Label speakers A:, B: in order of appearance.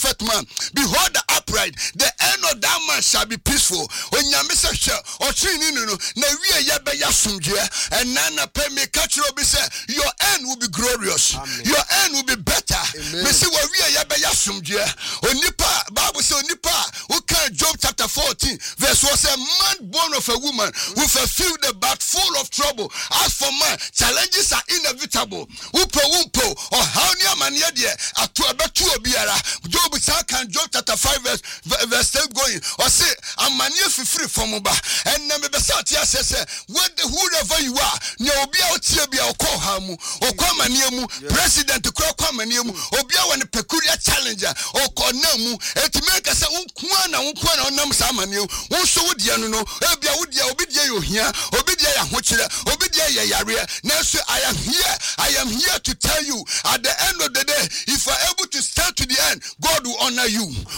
A: perfect man. Behold the upright, the end of that man shall be peaceful. Onyamisa she ochini no na wie ye be yasumdue and nana pay me catch you be say your end will be glorious. Amen. Your end will be better. Me say we wie ye be yasumdue. Onipa Bible say onipa who can Job chapter 14 verse was a man born of a woman with a field but full of trouble. As for man, challenges are inevitable. Umpo or how near man yet atu abetu obiara. Job can Job chapter 5 verse 10 going or say I'm mania free from uba and never besat says whoever you are ne obia otibia call hamu or come aniemu president to call come aniemu obia one peculiar challenger or konamu et make us unkwana onam samaniu so wodia no ebia wodia obidia yo hia obidia ya hochire obidia ya yare nanso I am here to tell you at the end of the day if you are able to stand to the end God will honor you